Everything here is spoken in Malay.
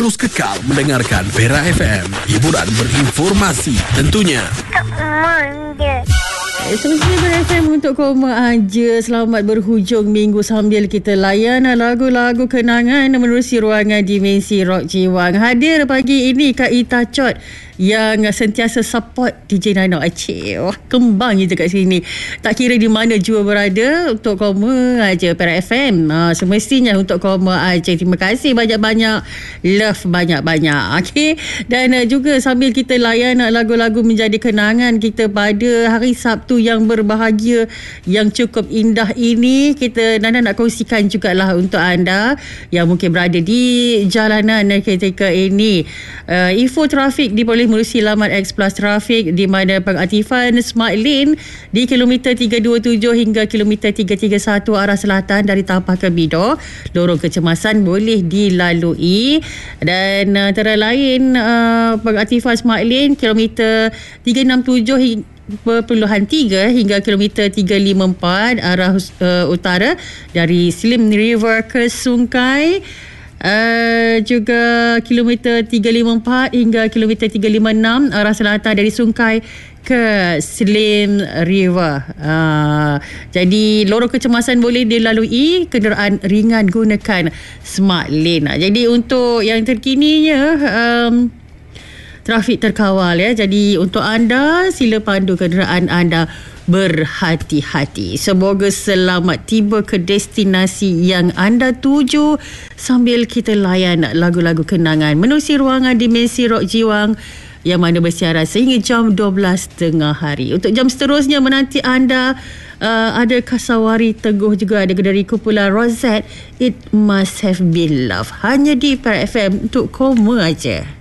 Terus kekal mendengarkan Pera FM, hiburan berinformasi tentunya. Semestinya Pera FM untuk koma aja. Selamat berhujung minggu sambil kita layan lagu-lagu kenangan menerusi ruangan Dimensi Rock Jiwang. Hadir pagi ini Kak Ita Chot yang sentiasa support DJ Nano Aceh. Wah, kembang je kat sini. Tak kira di mana jua berada, untuk koma aja Pera FM. Semestinya untuk koma aja. Terima kasih banyak-banyak. Love banyak-banyak. Okey. Dan juga sambil kita layan lagu-lagu menjadi kenangan kita pada hari Sabtu yang berbahagia, yang cukup indah ini, kita Nana nak kongsikan jugalah untuk anda yang mungkin berada di jalanan ketika ini. Info trafik diperoleh melalui laman X Plus Trafik, di mana pengaktifan Smart Lane di kilometer 327 hingga kilometer 331 arah selatan dari Tapah ke Bidor. Lorong kecemasan boleh dilalui, dan antara lain pengaktifan Smart Lane kilometer 367 3 hingga kilometer 354 arah utara dari Slim River ke Sungai. Juga kilometer 354 hingga kilometer 356 arah selatan dari Sungai ke Slim River. Jadi lorong kecemasan boleh dilalui, kenderaan ringan gunakan Smart Lane. Jadi untuk yang terkininya, trafik terkawal ya. Jadi untuk anda, sila pandu kenderaan anda berhati-hati. Semoga selamat tiba ke destinasi yang anda tuju sambil kita layan lagu-lagu kenangan menerusi ruangan Dimensi Rock Jiwang yang mana bersiaran sehingga jam 12 tengah hari. Untuk jam seterusnya menanti anda, ada Kasawari Teguh juga, ada dari kumpulan Rosette, It Must Have Been Love. Hanya di Pera FM untuk koma aja.